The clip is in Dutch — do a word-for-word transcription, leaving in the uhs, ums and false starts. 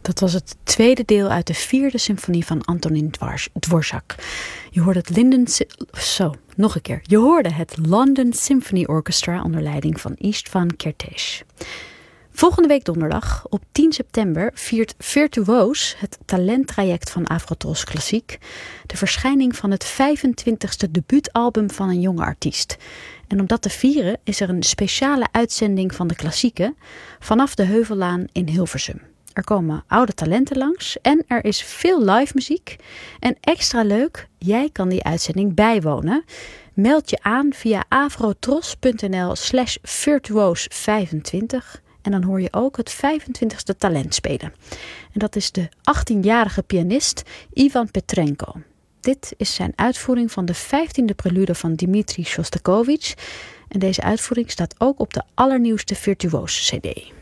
Dat was het tweede deel uit de vierde symfonie van Antonin Dvorak. Je hoorde het Linden... Zo, nog een keer. Je hoorde het London Symphony Orchestra onder leiding van Istvan Kertész. Volgende week donderdag, op tien september, viert Virtuoos, het talenttraject van Avrotros Klassiek, de verschijning van het vijfentwintigste debuutalbum van een jonge artiest. En om dat te vieren is er een speciale uitzending van de klassieken vanaf de Heuvellaan in Hilversum. Er komen oude talenten langs en er is veel live muziek. En extra leuk, jij kan die uitzending bijwonen. Meld je aan via avrotros.nl slash virtuoos vijfentwintig en dan hoor je ook het vijfentwintigste talent spelen. En dat is de achttienjarige pianist Ivan Petrenko. Dit is zijn uitvoering van de vijftiende prelude van Dmitri Shostakovich. En deze uitvoering staat ook op de allernieuwste Virtuoos C D.